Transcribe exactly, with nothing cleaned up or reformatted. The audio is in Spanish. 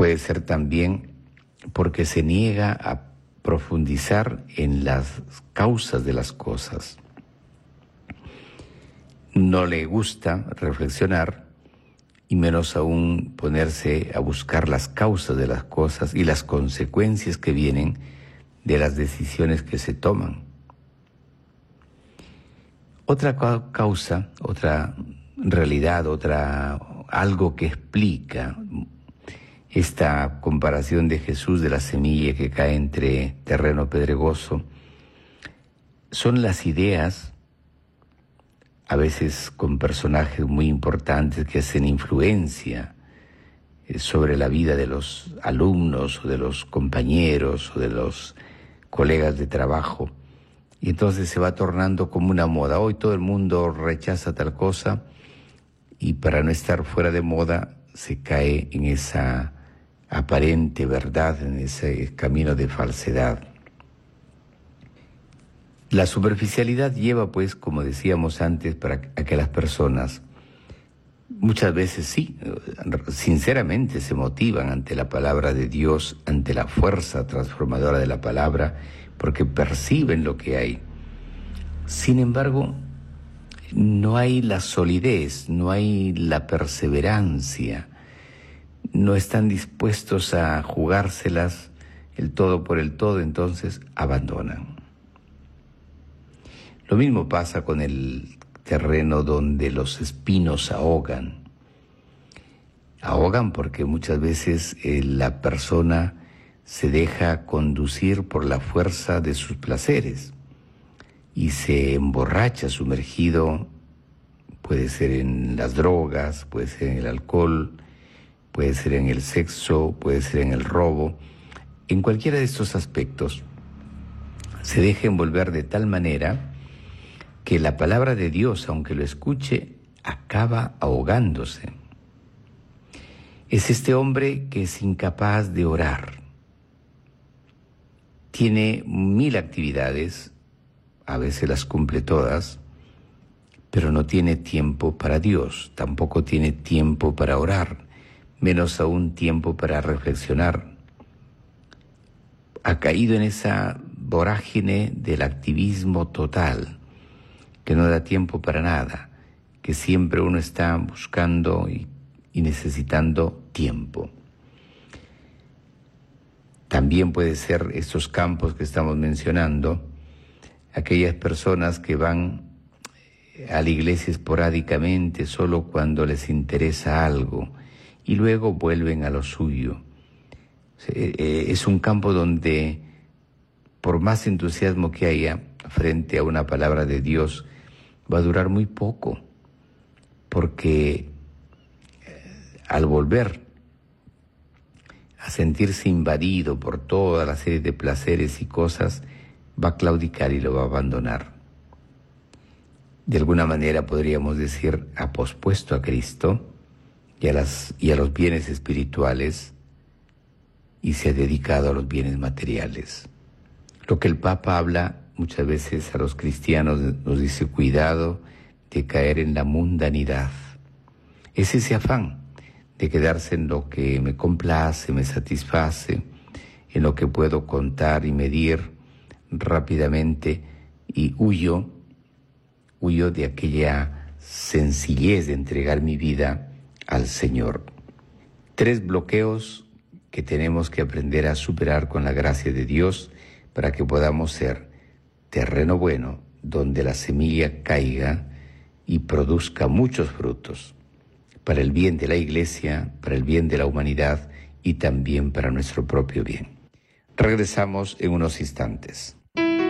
Puede ser también porque se niega a profundizar en las causas de las cosas. No le gusta reflexionar y menos aún ponerse a buscar las causas de las cosas y las consecuencias que vienen de las decisiones que se toman. Otra causa, otra realidad, otra algo que explica esta comparación de Jesús de la semilla que cae entre terreno pedregoso, son las ideas, a veces con personajes muy importantes que hacen influencia sobre la vida de los alumnos o de los compañeros o de los colegas de trabajo. Y entonces se va tornando como una moda. Hoy todo el mundo rechaza tal cosa y para no estar fuera de moda se cae en esa aparente verdad, en ese camino de falsedad. La superficialidad lleva, pues, como decíamos antes, para a que las personas muchas veces sí, sinceramente se motivan ante la palabra de Dios, ante la fuerza transformadora de la palabra, porque perciben lo que hay. Sin embargo, no hay la solidez, no hay la perseverancia, no están dispuestos a jugárselas el todo por el todo, entonces abandonan. Lo mismo pasa con el terreno donde los espinos ahogan. Ahogan porque muchas veces eh, la persona se deja conducir por la fuerza de sus placeres y se emborracha sumergido, puede ser en las drogas, puede ser en el alcohol, puede ser en el sexo, puede ser en el robo. En cualquiera de estos aspectos se deja envolver de tal manera que la palabra de Dios, aunque lo escuche, acaba ahogándose. Es este hombre que es incapaz de orar. Tiene mil actividades, a veces las cumple todas, pero no tiene tiempo para Dios, tampoco tiene tiempo para orar, menos aún tiempo para reflexionar. Ha caído en esa vorágine del activismo total, que no da tiempo para nada, que siempre uno está buscando y, y necesitando tiempo. También puede ser estos campos que estamos mencionando, aquellas personas que van a la iglesia esporádicamente solo cuando les interesa algo y luego vuelven a lo suyo. Es un campo donde, por más entusiasmo que haya frente a una palabra de Dios, va a durar muy poco, porque al volver a sentirse invadido por toda la serie de placeres y cosas, va a claudicar y lo va a abandonar. De alguna manera podríamos decir, ha pospuesto a Cristo y a, las, y a los bienes espirituales y se ha dedicado a los bienes materiales. Lo que el Papa habla muchas veces a los cristianos nos dice, cuidado de caer en la mundanidad. Es ese afán de quedarse en lo que me complace, me satisface, en lo que puedo contar y medir rápidamente, y huyo, huyo de aquella sencillez de entregar mi vida al Señor. Tres bloqueos que tenemos que aprender a superar con la gracia de Dios para que podamos ser terreno bueno, donde la semilla caiga y produzca muchos frutos, para el bien de la Iglesia, para el bien de la humanidad y también para nuestro propio bien. Regresamos en unos instantes.